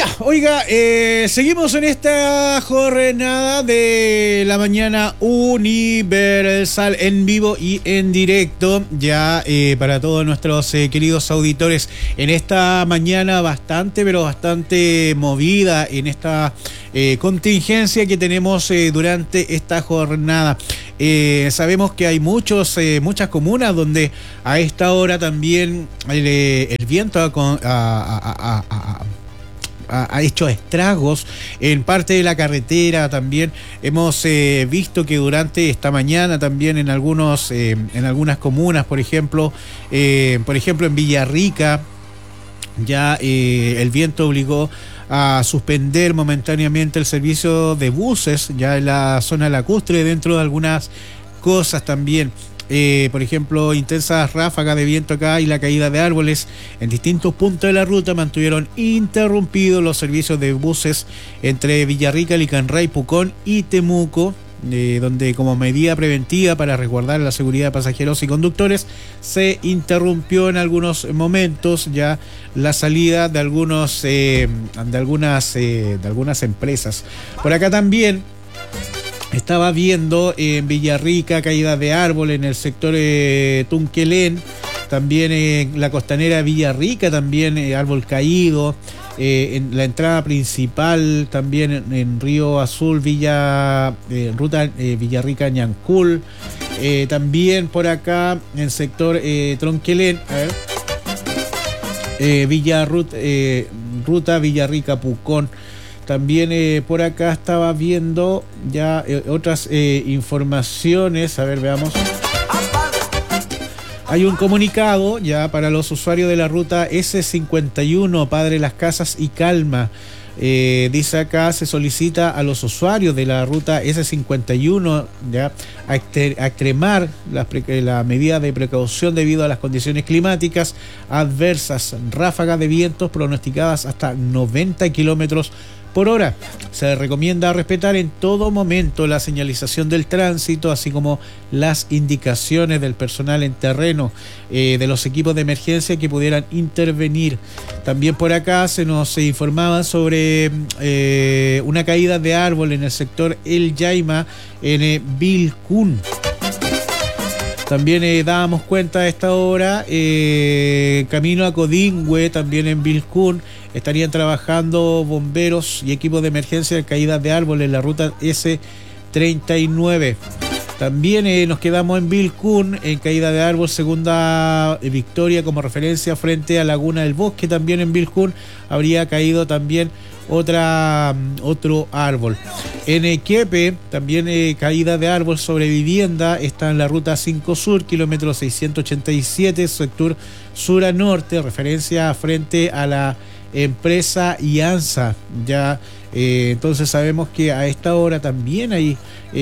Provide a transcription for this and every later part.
Ya, oiga, seguimos en esta jornada de la mañana universal en vivo y en directo, ya para todos nuestros queridos auditores, en esta mañana bastante, pero bastante movida en esta contingencia que tenemos durante esta jornada. Sabemos que hay muchas comunas donde a esta hora también el viento ha hecho estragos en parte de la carretera. También hemos visto que durante esta mañana también en algunas comunas, por ejemplo en Villarrica, ya el viento obligó a suspender momentáneamente el servicio de buses ya en la zona lacustre, dentro de algunas cosas también. Por ejemplo, intensas ráfagas de viento acá y la caída de árboles en distintos puntos de la ruta mantuvieron interrumpidos los servicios de buses entre Villarrica, Licanray, Pucón y Temuco, donde como medida preventiva para resguardar la seguridad de pasajeros y conductores se interrumpió en algunos momentos ya la salida de algunas empresas. Por acá también estaba viendo en Villarrica caída de árbol en el sector Tunquelén, también en la costanera de Villarrica, también árbol caído, en la entrada principal también en Río Azul, ruta Villarrica Ñancul, también por acá en el sector Tronquelén, ruta Villarrica Pucón. También por acá estaba viendo ya otras informaciones. A ver, veamos. Hay un comunicado ya para los usuarios de la ruta S51, Padre Las Casas y Calma. Dice acá, se solicita a los usuarios de la ruta S51 ya a extremar la medida de precaución debido a las condiciones climáticas adversas, ráfagas de vientos pronosticadas hasta 90 kilómetros por hora. Se recomienda respetar en todo momento la señalización del tránsito, así como las indicaciones del personal en terreno, de los equipos de emergencia que pudieran intervenir. También por acá se nos informaba sobre una caída de árbol en el sector El Yaima, en Vilcún. También dábamos cuenta a esta hora, camino a Codingüe, también en Vilcún, estarían trabajando bomberos y equipos de emergencia de caída de árboles en la ruta S39. También nos quedamos en Vilcún, en caída de árbol, segunda Victoria como referencia frente a Laguna del Bosque. También en Vilcún habría caído también otro árbol. En Equepe, también caída de árbol sobre vivienda, está en la ruta 5 Sur, kilómetro 687, sector sur a norte, referencia frente a la empresa IANSA. Ya, entonces sabemos que a esta hora también hay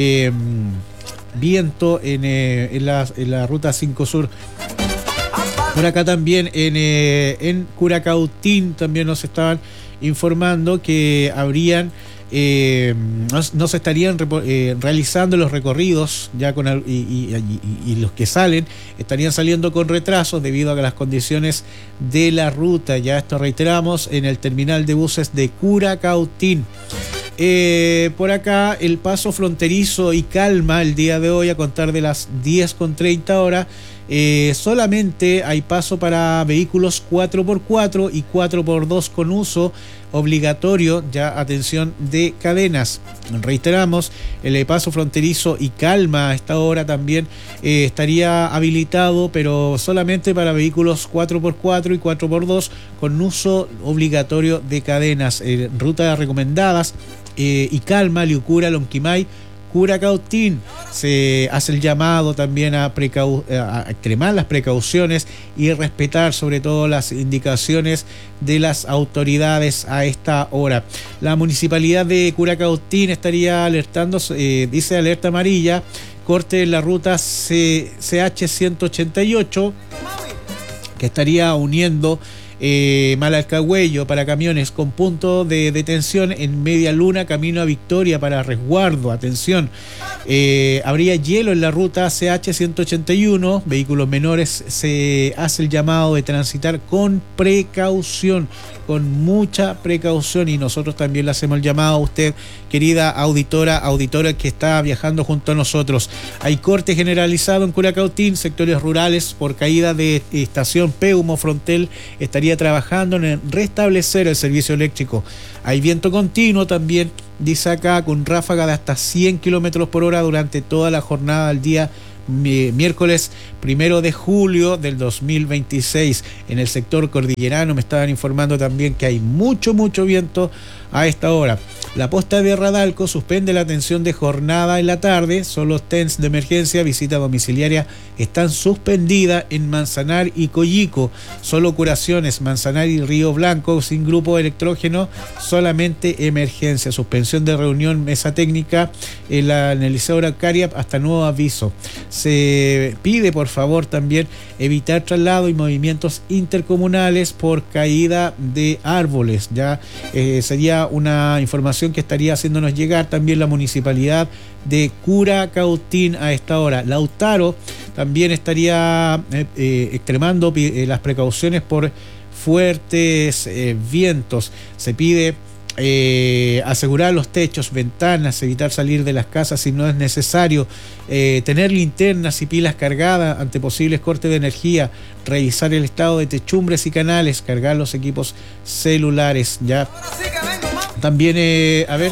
viento en la ruta 5 Sur. Por acá también en Curacautín también nos estaban informando que habrían no se estarían realizando los recorridos ya y los que salen estarían saliendo con retrasos debido a las condiciones de la ruta. Ya esto reiteramos en el terminal de buses de Curacautín. Por acá el paso fronterizo y Calma el día de hoy a contar de las 10:30 horas. Solamente hay paso para vehículos 4x4 y 4x2 con uso obligatorio, ya atención de cadenas. Reiteramos, el paso fronterizo y Calma a esta hora también estaría habilitado, pero solamente para vehículos 4x4 y 4x2 con uso obligatorio de cadenas. Rutas recomendadas y Calma, Liucura, Lonquimay, Curacautín. Se hace el llamado también a extremar las precauciones y respetar sobre todo las indicaciones de las autoridades a esta hora. La municipalidad de Curacautín estaría alertando, dice alerta amarilla, corte en la ruta CH 188, que estaría uniendo Malalcahuello para camiones con punto de detención en Media Luna, camino a Victoria para resguardo, atención. Habría hielo en la ruta CH181, vehículos menores, se hace el llamado de transitar con precaución, con mucha precaución, y nosotros también le hacemos el llamado a usted, querida auditora que está viajando junto a nosotros. Hay corte generalizado en Curacautín, sectores rurales por caída de estación Peumo. Frontel estaría trabajando en restablecer el servicio eléctrico. Hay viento continuo también, dice acá, con ráfaga de hasta 100 kilómetros por hora durante toda la jornada del día miércoles 1 de julio del 2026. En el sector cordillerano me estaban informando también que hay mucho viento a esta hora. La posta de Radalco suspende la atención de jornada en la tarde. Solo TENS de emergencia, visita domiciliaria están suspendidas en Manzanar y Coyico. Solo curaciones, Manzanar y Río Blanco, sin grupo electrógeno, solamente emergencia. Suspensión de reunión mesa técnica en el Liceo Araucaria hasta nuevo aviso. Se pide por favor también evitar traslado y movimientos intercomunales por caída de árboles. Ya sería una información que estaría haciéndonos llegar también la municipalidad de Curacautín a esta hora. Lautaro también estaría extremando las precauciones por fuertes vientos. Se pide asegurar los techos, ventanas, evitar salir de las casas si no es necesario, tener linternas y pilas cargadas ante posibles cortes de energía, revisar el estado de techumbres y canales, cargar los equipos celulares. Ya también, a ver,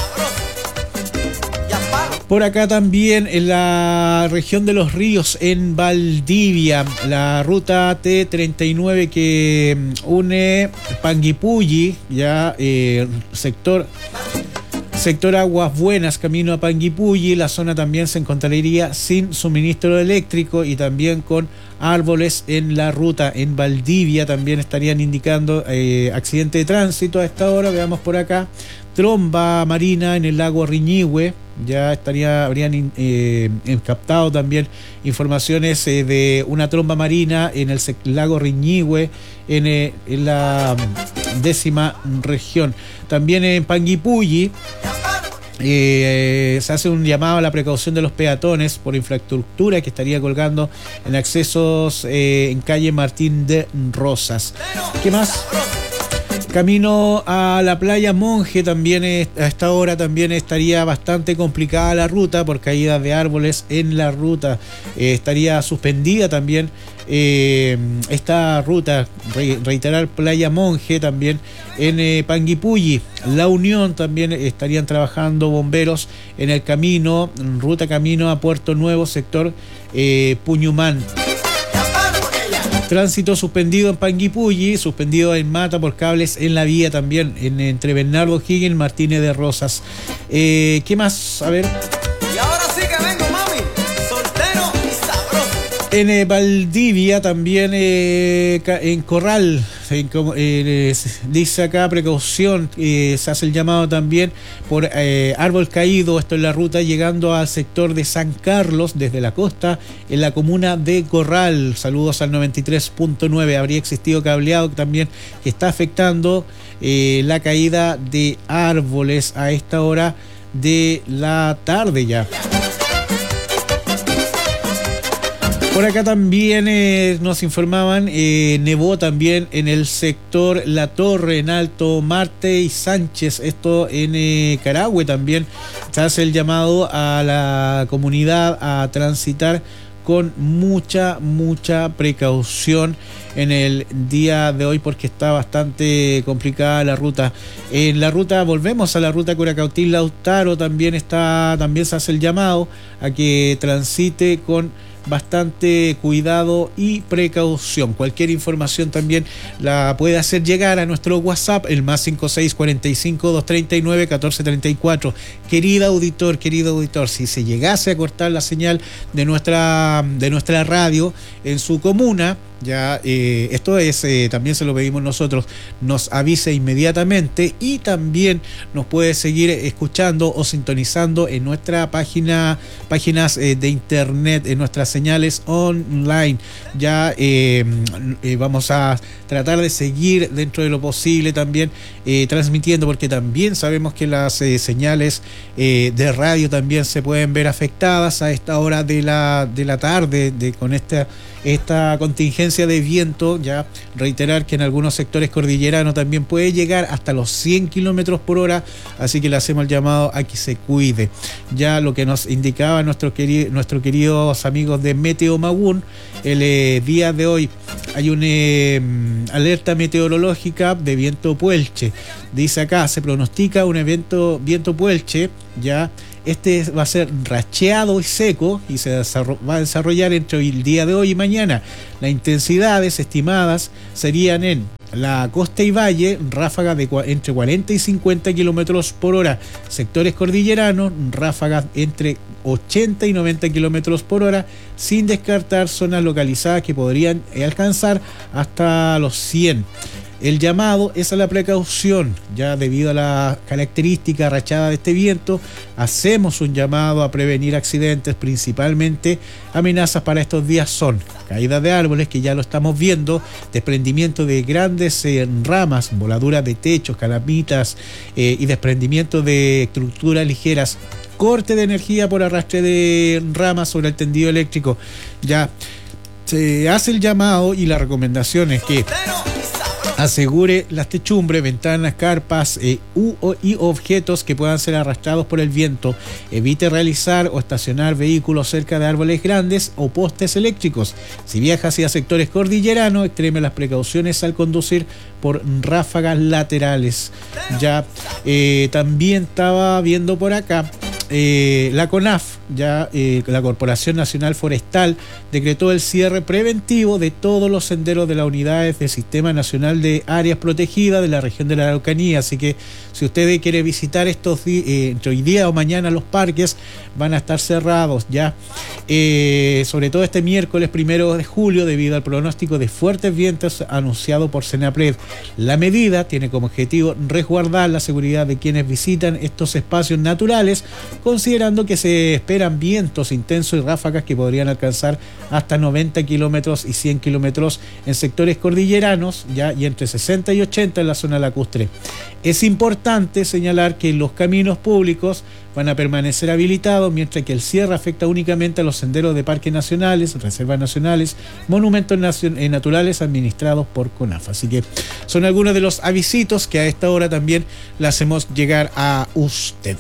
por acá también en la región de Los Ríos, en Valdivia, la ruta T39 que une Panguipulli, ya sector Aguas Buenas, camino a Panguipulli. La zona también se encontraría sin suministro eléctrico y también con árboles en la ruta. En Valdivia también estarían indicando accidente de tránsito a esta hora. Veamos por acá. Tromba marina en el lago Riñihue. Ya habrían captado también informaciones de una tromba marina en el lago Riñihue, en la 10ª región. También en Panguipulli se hace un llamado a la precaución de los peatones por infraestructura que estaría colgando en accesos en calle Martín de Rosas. ¿Qué más? Camino a la playa Monje también a esta hora también estaría bastante complicada la ruta por caídas de árboles en la ruta. Estaría suspendida también esta ruta, reiterar playa Monje también en Panguipulli. La Unión también estarían trabajando bomberos en el camino, ruta camino a Puerto Nuevo, sector Puñumán. Tránsito suspendido en Panguipulli, suspendido en Mata por cables en la vía también, entre Bernardo Higgins, Martínez de Rosas. ¿Qué más? A ver. Y ahora sí que vengo, mami, soltero y sabroso. En Valdivia también, en Corral, dice acá precaución, se hace el llamado también por árbol caído, esto en la ruta llegando al sector de San Carlos desde la costa en la comuna de Corral. Saludos al 93.9. Habría existido cableado también que está afectando la caída de árboles a esta hora de la tarde ya. Por acá también nos informaban, nevó también en el sector La Torre, en Alto Marte y Sánchez, esto en Carahue también. Se hace el llamado a la comunidad a transitar con mucha precaución en el día de hoy porque está bastante complicada la ruta. En la ruta, volvemos a la ruta Curacautín-Lautaro, también se hace el llamado a que transite con bastante cuidado y precaución. Cualquier información también la puede hacer llegar a nuestro WhatsApp, el más 5645-239-1434. Querido auditor, si se llegase a cortar la señal de nuestra radio en su comuna, ya esto es, también se lo pedimos nosotros, nos avise inmediatamente, y también nos puede seguir escuchando o sintonizando en nuestra páginas de internet, en nuestras señales online. Ya vamos a tratar de seguir dentro de lo posible también transmitiendo, porque también sabemos que las señales de radio también se pueden ver afectadas a esta hora de la tarde con esta contingencia de viento. Ya reiterar que en algunos sectores cordilleranos también puede llegar hasta los 100 kilómetros por hora, así que le hacemos el llamado a que se cuide. Ya lo que nos indicaba nuestros queridos amigos de Meteo Magún, el día de hoy hay una alerta meteorológica de viento puelche. Dice acá, se pronostica un viento puelche, ya. Este va a ser racheado y seco y se va a desarrollar entre el día de hoy y mañana. Las intensidades estimadas serían en la costa y valle, ráfagas de entre 40 y 50 kilómetros por hora. Sectores cordilleranos, ráfagas entre 80 y 90 kilómetros por hora, sin descartar zonas localizadas que podrían alcanzar hasta los 100. El llamado es a la precaución, ya debido a la característica rachada de este viento. Hacemos un llamado a prevenir accidentes, principalmente amenazas para estos días son caídas de árboles, que ya lo estamos viendo, desprendimiento de grandes ramas, voladuras de techos, calamitas y desprendimiento de estructuras ligeras, corte de energía por arrastre de ramas sobre el tendido eléctrico. Ya se hace el llamado y la recomendación es que asegure las techumbres, ventanas, carpas y objetos que puedan ser arrastrados por el viento. Evite realizar o estacionar vehículos cerca de árboles grandes o postes eléctricos. Si viaja hacia sectores cordilleranos, extreme las precauciones al conducir por ráfagas laterales. Ya también estaba viendo por acá. La CONAF, la Corporación Nacional Forestal, decretó el cierre preventivo de todos los senderos de las unidades del Sistema Nacional de Áreas Protegidas de la región de la Araucanía. Así que si usted quiere visitar entre hoy día o mañana los parques, van a estar cerrados ya. Sobre todo este miércoles 1 de julio, debido al pronóstico de fuertes vientos anunciado por Senapred. La medida tiene como objetivo resguardar la seguridad de quienes visitan estos espacios naturales, considerando que se esperan vientos intensos y ráfagas que podrían alcanzar hasta 90 kilómetros y 100 kilómetros en sectores cordilleranos, ya, y entre 60 y 80 en la zona lacustre. Es importante señalar que los caminos públicos van a permanecer habilitados, mientras que el cierre afecta únicamente a los senderos de parques nacionales, reservas nacionales, monumentos naturales administrados por CONAF. Así que son algunos de los avisitos que a esta hora también le hacemos llegar a usted.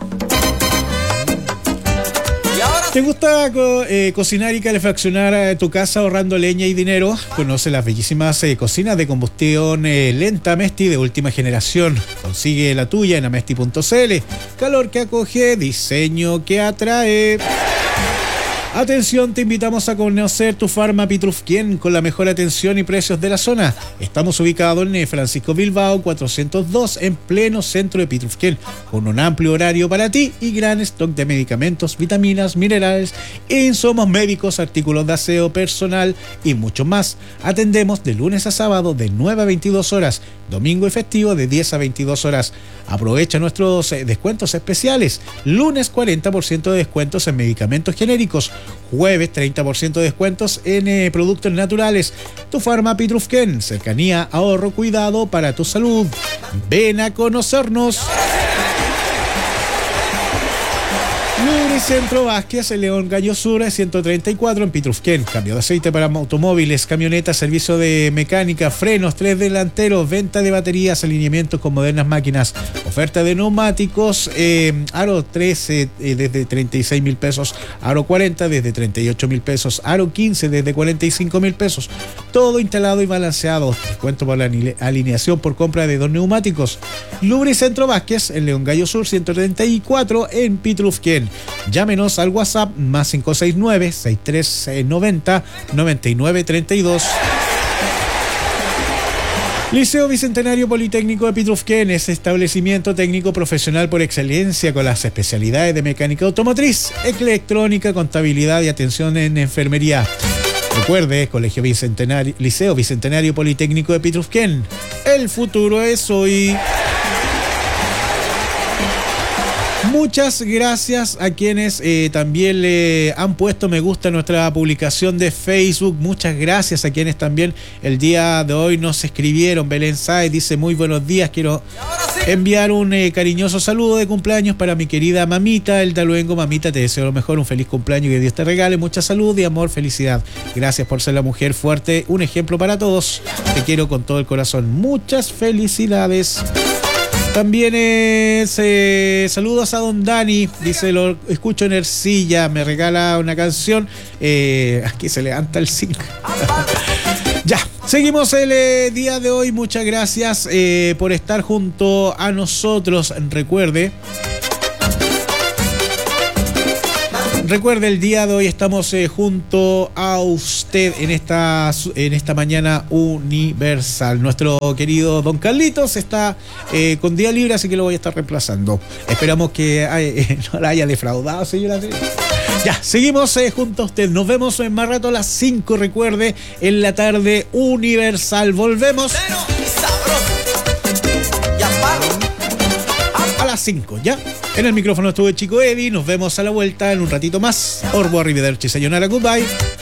¿Te gusta cocinar y calefaccionar tu casa ahorrando leña y dinero? Conoce las bellísimas cocinas de combustión lenta Amesti de última generación. Consigue la tuya en amesti.cl. Calor que acoge, diseño que atrae. Atención, te invitamos a conocer tu Farma Pitrufquén con la mejor atención y precios de la zona. Estamos ubicados en Francisco Bilbao 402, en pleno centro de Pitrufquén, con un amplio horario para ti y gran stock de medicamentos, vitaminas, minerales, insumos médicos, artículos de aseo personal y mucho más. Atendemos de lunes a sábado de 9 a 22 horas, domingo y festivo de 10 a 22 horas. Aprovecha nuestros descuentos especiales. Lunes 40% de descuentos en medicamentos genéricos. Jueves 30% de descuentos en productos naturales. Tu Farma Pitrufquén, cercanía, ahorro, cuidado para tu salud. Ven a conocernos. Lubricentro Vázquez, en León Gallo Sur 134 en Pitrufquén. Cambio de aceite para automóviles, camionetas, servicio de mecánica, frenos, 3 delanteros, venta de baterías, alineamientos con modernas máquinas, oferta de neumáticos, aro 13 desde 36,000 pesos, aro 40 desde 38,000 pesos, aro 15 desde 45,000 pesos. Todo instalado y balanceado. Descuento por la alineación por compra de 2 neumáticos. Lubricentro Vázquez, en León Gallo Sur 134 en Pitrufquén. Llámenos al WhatsApp más 569-6390-9932. Liceo Bicentenario Politécnico de Pitrufquén es establecimiento técnico profesional por excelencia con las especialidades de mecánica automotriz, electrónica, contabilidad y atención en enfermería. Recuerde, Colegio Bicentenario, Liceo Bicentenario Politécnico de Pitrufquén. El futuro es hoy. Muchas gracias a quienes también le han puesto me gusta a nuestra publicación de Facebook. Muchas gracias a quienes también el día de hoy nos escribieron. Belén Sáez dice muy buenos días. Quiero enviar un cariñoso saludo de cumpleaños para mi querida mamita Elda Luengo. Mamita, te deseo lo mejor, un feliz cumpleaños y que Dios te regale mucha salud y amor, felicidad. Gracias por ser la mujer fuerte, un ejemplo para todos. Te quiero con todo el corazón. Muchas felicidades. También saludos a don Dani, dice, lo escucho en Ercilla, me regala una canción, aquí se levanta el 5. Ya, seguimos el día de hoy, muchas gracias por estar junto a nosotros. Recuerde, el día de hoy estamos junto a usted en esta mañana universal. Nuestro querido don Carlitos está con día libre, así que lo voy a estar reemplazando. Esperamos que no la haya defraudado, señora. Ya, seguimos junto a usted. Nos vemos en más rato a las 5, recuerde, en la tarde universal. Volvemos a las 5, ¿ya? En el micrófono estuvo el chico Eddie. Nos vemos a la vuelta en un ratito más. Orbo arrivederci, sayonara, goodbye.